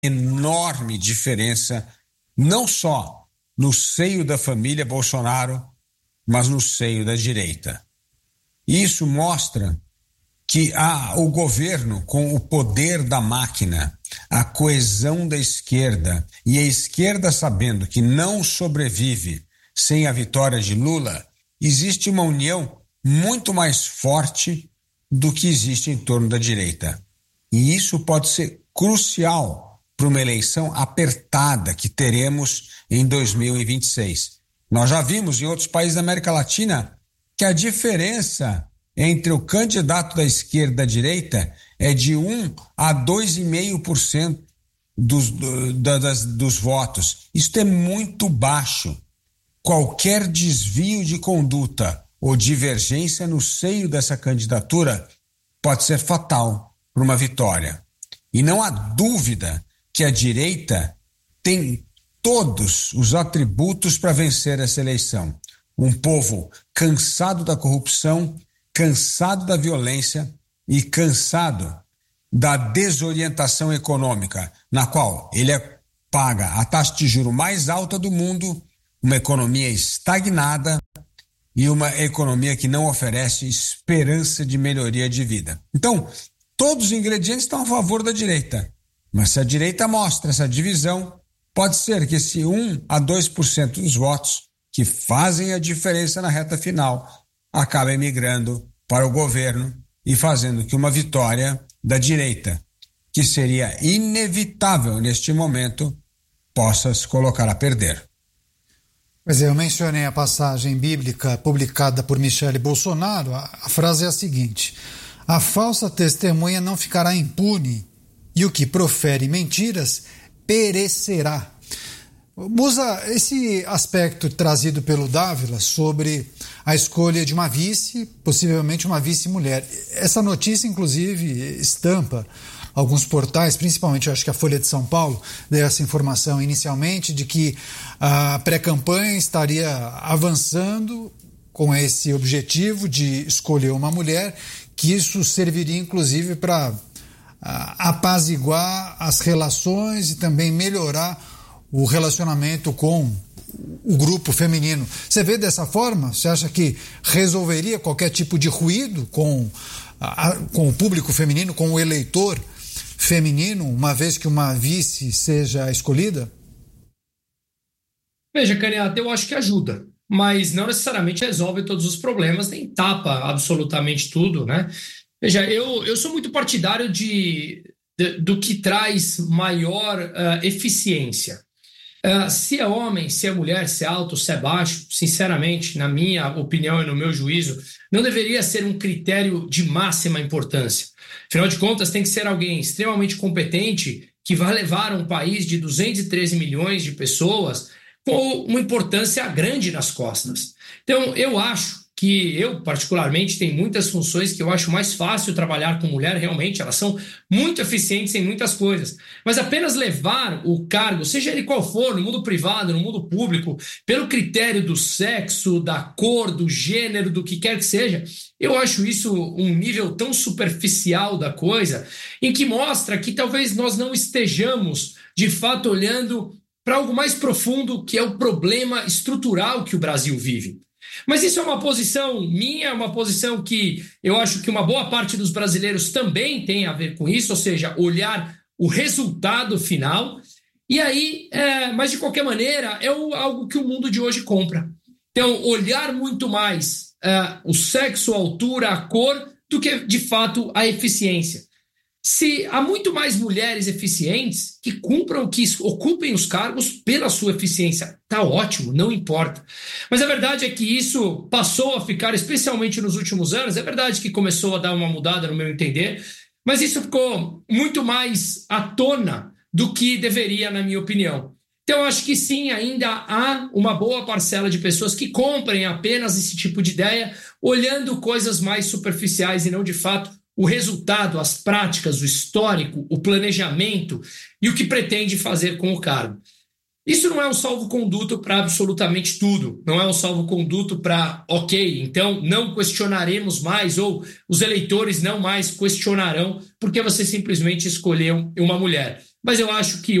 enorme diferença, não só no seio da família Bolsonaro, mas no seio da direita. Isso mostra que o governo, com o poder da máquina, a coesão da esquerda e a esquerda sabendo que não sobrevive sem a vitória de Lula, existe uma união muito mais forte do que existe em torno da direita. E isso pode ser crucial para uma eleição apertada que teremos em 2026. Nós já vimos em outros países da América Latina que a diferença entre o candidato da esquerda e da direita é de 1 a 2,5% dos votos. Isso é muito baixo. Qualquer desvio de conduta ou divergência no seio dessa candidatura pode ser fatal para uma vitória. E não há dúvida que a direita tem todos os atributos para vencer essa eleição. Um povo cansado da corrupção, cansado da violência e cansado da desorientação econômica, na qual ele paga a taxa de juros mais alta do mundo, uma economia estagnada e uma economia que não oferece esperança de melhoria de vida. Então, todos os ingredientes estão a favor da direita, mas se a direita mostra essa divisão, pode ser que esse 1 a 2% dos votos que fazem a diferença na reta final acabem migrando para o governo e fazendo que uma vitória da direita, que seria inevitável neste momento, possa se colocar a perder. Pois é, eu mencionei a passagem bíblica publicada por Michele Bolsonaro. A frase é a seguinte: a falsa testemunha não ficará impune e o que profere mentiras perecerá. Usa esse aspecto trazido pelo Dávila sobre a escolha de uma vice, possivelmente uma vice-mulher. Essa notícia, inclusive, estampa alguns portais, principalmente eu acho que a Folha de São Paulo, deu essa informação inicialmente de que a pré-campanha estaria avançando com esse objetivo de escolher uma mulher, que isso serviria inclusive para apaziguar as relações e também melhorar o relacionamento com o grupo feminino. Você vê dessa forma? Você acha que resolveria qualquer tipo de ruído com o público feminino, com o eleitor feminino, uma vez que uma vice seja escolhida? Veja, Canhata, eu acho que ajuda, mas não necessariamente resolve todos os problemas, nem tapa absolutamente tudo, né? Veja, eu sou muito partidário do que traz maior eficiência. Se é homem, se é mulher, se é alto, se é baixo, sinceramente, na minha opinião e no meu juízo, não deveria ser um critério de máxima importância. Afinal de contas, tem que ser alguém extremamente competente que vai levar um país de 213 milhões de pessoas com uma importância grande nas costas. Então, eu acho que eu, particularmente, tenho muitas funções que eu acho mais fácil trabalhar com mulher, realmente, elas são muito eficientes em muitas coisas, mas apenas levar o cargo, seja ele qual for, no mundo privado, no mundo público, pelo critério do sexo, da cor, do gênero, do que quer que seja, eu acho isso um nível tão superficial da coisa, em que mostra que talvez nós não estejamos, de fato, olhando para algo mais profundo, que é o problema estrutural que o Brasil vive. Mas isso é uma posição minha, é uma posição que eu acho que uma boa parte dos brasileiros também tem a ver com isso, ou seja, olhar o resultado final. E aí, mas de qualquer maneira, é algo que o mundo de hoje compra. Então, olhar muito mais o sexo, a altura, a cor, do que, de fato, a eficiência. Se há muito mais mulheres eficientes que ocupem os cargos pela sua eficiência, tá ótimo, não importa. Mas a verdade é que isso passou a ficar, especialmente nos últimos anos, é verdade que começou a dar uma mudada no meu entender, mas isso ficou muito mais à tona do que deveria, na minha opinião. Então, acho que sim, ainda há uma boa parcela de pessoas que comprem apenas esse tipo de ideia, olhando coisas mais superficiais e não, de fato, o resultado, as práticas, o histórico, o planejamento e o que pretende fazer com o cargo. Isso não é um salvo-conduto para absolutamente tudo, não é um salvo-conduto para, ok, então não questionaremos mais, ou os eleitores não mais questionarão porque você simplesmente escolheu uma mulher. mas eu acho que